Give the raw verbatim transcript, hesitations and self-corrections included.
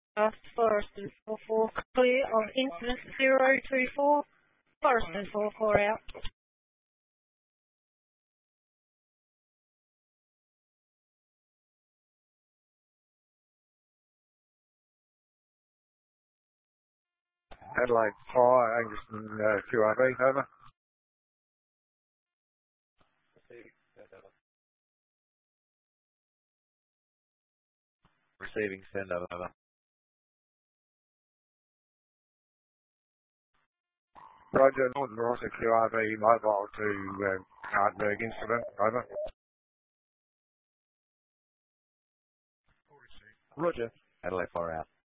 Uh, Forest and four four clear on incident zero two four. Forest and four four out. Adelaide Fire, Angerson uh, Q R V, over. Receiving, send over. Roger, Northern Rossa Q R V mobile to uh, Hartberg incident, over. Roger, Adelaide Fire out.